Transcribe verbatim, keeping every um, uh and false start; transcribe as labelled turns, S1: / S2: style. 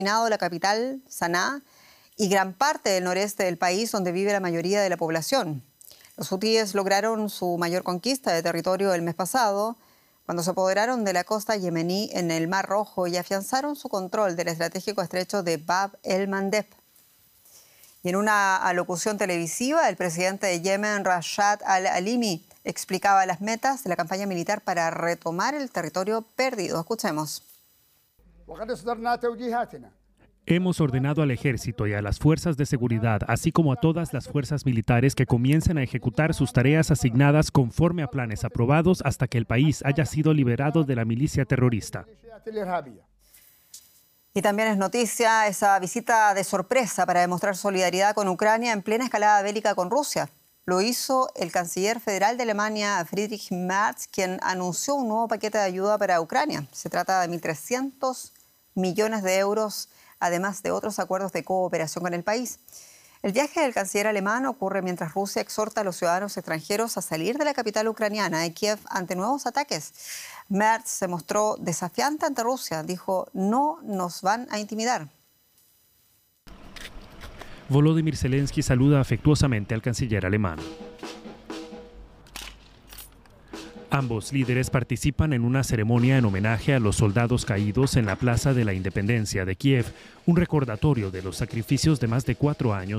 S1: la capital, Sanaa, y gran parte del noreste del país donde vive la mayoría de la población. Los hutíes lograron su mayor conquista de territorio el mes pasado, cuando se apoderaron de la costa yemení en el Mar Rojo y afianzaron su control del estratégico estrecho de Bab el-Mandeb. Y en una alocución televisiva, el presidente de Yemen, Rashad al-Alimi, explicaba las metas de la campaña militar para retomar el territorio perdido. Escuchemos.
S2: Hemos ordenado al ejército y a las fuerzas de seguridad, así como a todas las fuerzas militares, que comiencen a ejecutar sus tareas asignadas conforme a planes aprobados hasta que el país haya sido liberado de la milicia terrorista.
S1: Y también es noticia esa visita de sorpresa para demostrar solidaridad con Ucrania en plena escalada bélica con Rusia. Lo hizo el canciller federal de Alemania, Friedrich Merz, quien anunció un nuevo paquete de ayuda para Ucrania. Se trata de mil trescientos millones de euros, además de otros acuerdos de cooperación con el país. El viaje del canciller alemán ocurre mientras Rusia exhorta a los ciudadanos extranjeros a salir de la capital ucraniana, de Kiev, ante nuevos ataques. Merz se mostró desafiante ante Rusia. Dijo, no nos van a intimidar.
S2: Volodymyr Zelensky saluda afectuosamente al canciller alemán. Ambos líderes participan en una ceremonia en homenaje a los soldados caídos en la Plaza de la Independencia de Kiev, un recordatorio de los sacrificios de más de cuatro años